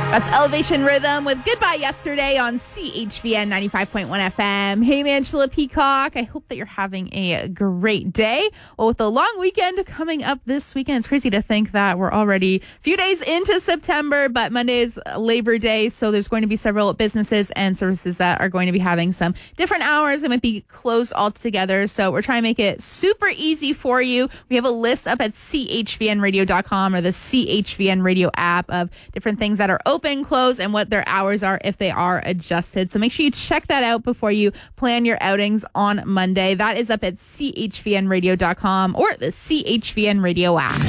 That's Elevation Rhythm with Goodbye Yesterday on CHVN 95.1 FM. Hey, Angela Peacock. I hope that you're having a great day. Well, with the long weekend coming up this weekend, it's crazy to think that we're already a few days into September, but Monday is Labor Day, so there's going to be several businesses and services that are going to be having some different hours. They might be closed altogether, so we're trying to make it super easy for you. We have a list up at chvnradio.com or the CHVN Radio app of different things that are open, close, and what their hours are if they are adjusted. So make sure you check that out before you plan your outings on Monday. That is up at chvnradio.com or the CHVN Radio app.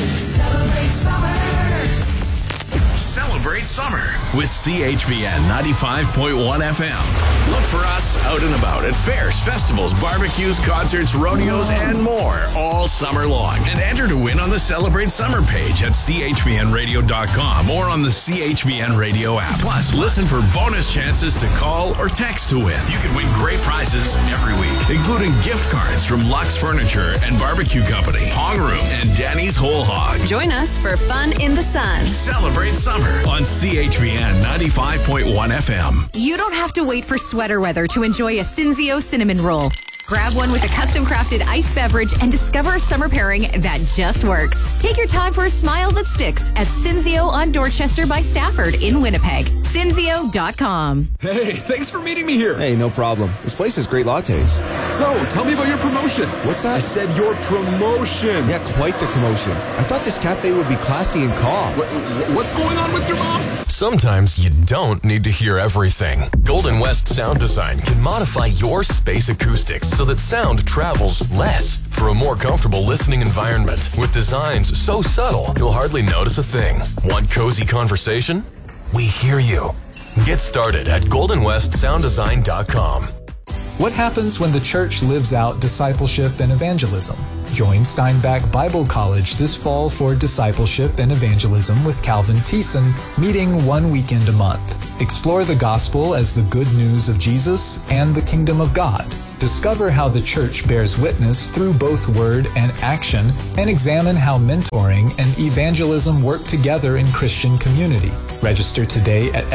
Celebrate summer with CHVN 95.1 FM. Look for us out and about at fairs, festivals, barbecues, concerts, rodeos, and more all summer long. And enter to win on the Celebrate Summer page at chvnradio.com or on the CHVN Radio app. Plus, listen for bonus chances to call or text to win. You can win great prizes every week, including gift cards from Lux Furniture and Barbecue Company, Hong Room, and Danny's Whole Hog. Join us for fun in the sun. Celebrate summer on CHVN 95.1 FM. You don't have to wait for sweater weather to enjoy a Cinzio cinnamon roll. Grab one with a custom-crafted iced beverage and discover a summer pairing that just works. Take your time for a smile that sticks at Cinzio on Dorchester by Stafford in Winnipeg. Cinzio.com. Hey, thanks for meeting me here. Hey, no problem. This place has great lattes. So, tell me about your promotion. What's that? I said your promotion. Yeah, quite the commotion. I thought this cafe would be classy and calm. What's going on with your mom? Sometimes you don't need to hear everything. Golden West Sound Design can modify your space acoustics so that sound travels less for a more comfortable listening environment. With designs so subtle, you'll hardly notice a thing. Want cozy conversation? We hear you. Get started at goldenwestsounddesign.com. What happens when the church lives out discipleship and evangelism? Join Steinbach Bible College this fall for Discipleship and Evangelism with Calvin Thiessen, meeting 1 weekend a month. Explore the gospel as the good news of Jesus and the kingdom of God. Discover how the church bears witness through both word and action, and examine how mentoring and evangelism work together in Christian community. Register today at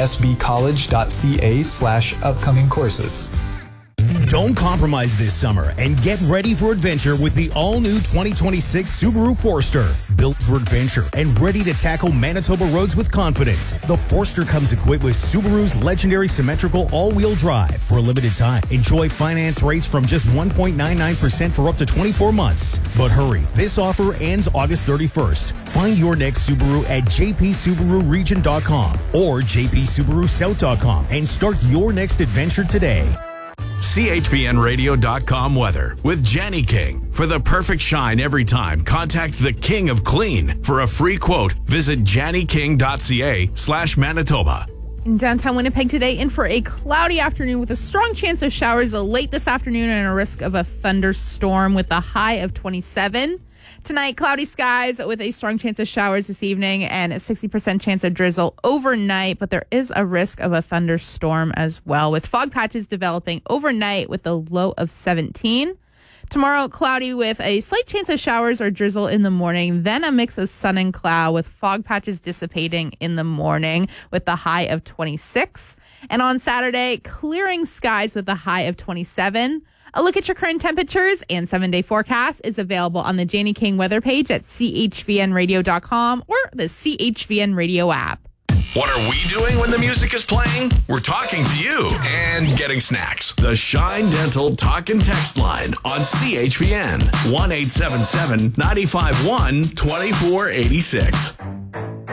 sbcollege.ca/upcoming courses. Don't compromise this summer and get ready for adventure with the all-new 2026 Subaru Forester. Built for adventure and ready to tackle Manitoba roads with confidence, the Forester comes equipped with Subaru's legendary symmetrical all-wheel drive. For a limited time, enjoy finance rates from just 1.99% for up to 24 months. But hurry, this offer ends August 31st. Find your next Subaru at jpsubaruregion.com or jpsubarusouth.com and start your next adventure today. CHVNradio.com weather with Jenny King. For the perfect shine every time, contact the King of Clean. For a free quote, visit jannyking.ca/Manitoba. In downtown Winnipeg today, in for a cloudy afternoon with a strong chance of showers late this afternoon and a risk of a thunderstorm with a high of 27. Tonight, cloudy skies with a strong chance of showers this evening and a 60% chance of drizzle overnight, but there is a risk of a thunderstorm as well, with fog patches developing overnight with a low of 17. Tomorrow, cloudy with a slight chance of showers or drizzle in the morning, then a mix of sun and cloud with fog patches dissipating in the morning with the high of 26. And on Saturday, clearing skies with a high of 27. A look at your current temperatures and 7-day forecast is available on the Janie King weather page at chvnradio.com or the CHVN Radio app. What are we doing when the music is playing? We're talking to you and getting snacks. The Shine Dental Talk and Text line on CHVN 1-877-951-2486.